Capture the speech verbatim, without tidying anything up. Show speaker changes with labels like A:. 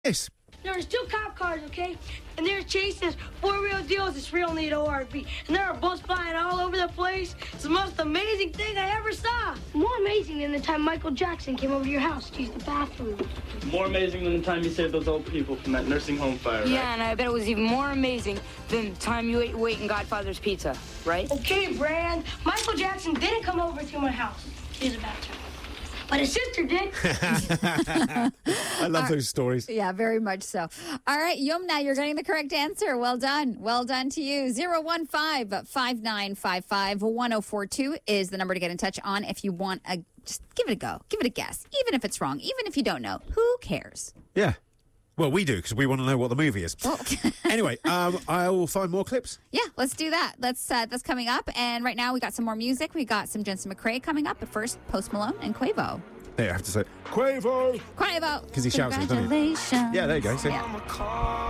A: Yes.
B: There was two cop cars, okay? And they were chasing this four-wheel deal with this real neat O R V. And there were bullets flying all over the place. It's the most amazing thing I ever saw. More amazing than the time Michael Jackson came over to your house to use the bathroom.
C: More amazing than the time you saved those old people from that nursing home fire, right?
D: Yeah, and I bet it was even more amazing than the time you ate your weight in Godfather's Pizza, right?
B: Okay, Brand. Michael Jackson didn't come over to my house to use the bathroom. But his sister did.
A: I love those stories.
E: Yeah, very much so. All right, Yumna, you're getting the correct answer. Well done. Well done to you. zero one five, five nine five five, one zero four two is the number to get in touch on if you want a, just give it a go. Give it a guess. Even if it's wrong, even if you don't know. Who cares?
A: Yeah. Well, we do, because we want to know what the movie is.
E: Well,
A: Anyway, um, I'll find more clips.
E: yeah, let's do that. Let's uh, that's coming up. And right now we got some more music. We got some Jensen McRae coming up. But first, Post Malone and Quavo.
A: There, I have to say, Quavo!
E: Quavo.
A: Because he shouts it, doesn't he?
E: Congratulations.
A: Yeah, there you go. See?
E: Yeah.